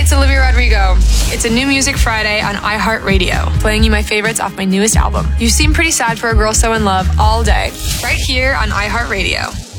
it's Olivia Rodrigo. It's a New Music Friday on iHeartRadio, playing you my favorites off my newest album. You seem pretty sad for a girl so in love all day, right here on iHeartRadio.